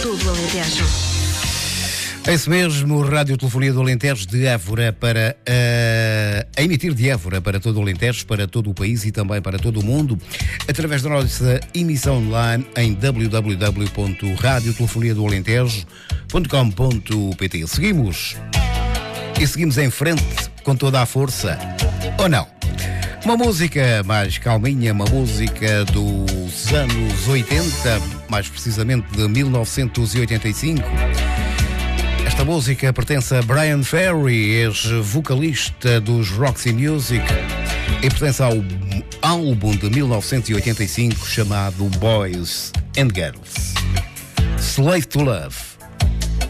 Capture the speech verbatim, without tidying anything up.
todo o Alentejo. É isso mesmo, Rádio Telefonia do Alentejo de Évora para uh, a emitir de Évora para todo o Alentejo, para todo o país e também para todo o mundo, através da nossa emissão online em w w w ponto radio telefonia do alentejo ponto com ponto p t. Seguimos e seguimos em frente com toda a força, ou não? Uma música mais calminha, uma música dos anos oitenta, mais precisamente de mil novecentos e oitenta e cinco. Esta música pertence a Bryan Ferry, ex-vocalista dos Roxy Music, e pertence ao álbum de mil novecentos e oitenta e cinco chamado Boys and Girls. Slave to Love.